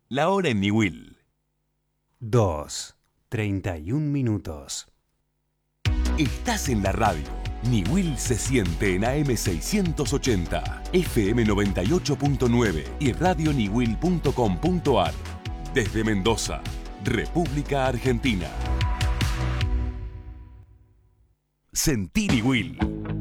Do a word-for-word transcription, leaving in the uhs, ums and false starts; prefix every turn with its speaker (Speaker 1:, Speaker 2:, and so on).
Speaker 1: La hora en Niwil.
Speaker 2: dos, treinta y un minutos.
Speaker 1: Estás en la radio. Niwil se siente en A M seiscientos ochenta, F M noventa y ocho punto nueve y radio niwil punto com punto ar. Desde Mendoza, República Argentina. Sentí Niwil.